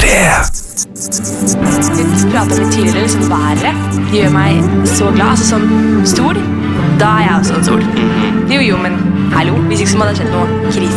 Vi pratet litt tidligere, liksom været. Det gjør meg så glad. Altså som stol, da er jeg også en stol. Jo, men hallo, hvis ikke så må det ha skjedd noe krise.